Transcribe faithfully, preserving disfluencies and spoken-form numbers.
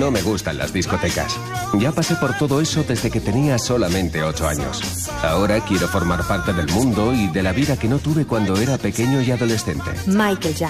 No me gustan las discotecas. Ya pasé por todo eso desde que tenía solamente ocho años. Ahora quiero formar parte del mundo y de la vida que no tuve cuando era pequeño y adolescente. Michael Jackson.